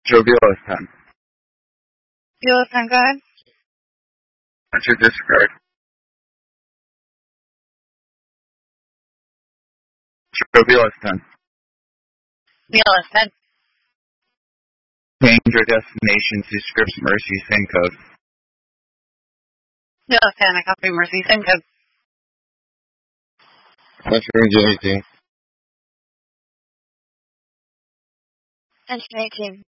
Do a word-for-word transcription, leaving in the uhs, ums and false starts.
Joe Beal is ten. Beal is ten, go ahead. What's your discard? Joe Beal is ten. Beal is ten. Change your destination to Scripps Mercy SIN code. Beal is ten, I copy Mercy SIN code. Entering eighteen. Engine eighteen.